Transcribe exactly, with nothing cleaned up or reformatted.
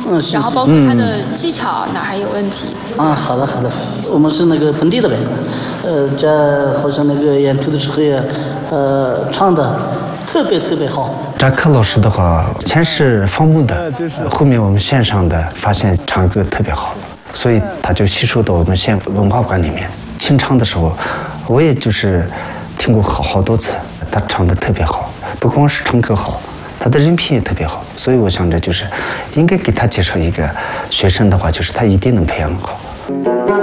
嗯， 然后包括他的技巧哪还有问题。 啊，好的好的，我们是那个本地的呗，呃，这好像那个演出的时候呀，呃，唱的特别特别好。 扎克老师的话，前是放牧的，后面我们线上的发现唱歌特别好，所以他就吸收到我们县文化馆里面。清唱的时候，我也就是听过好好多次，他唱的特别好，不光是唱歌好。他的人品也特别好，所以我想着就是应该给他介绍一个学生的话，就是他一定能培养好。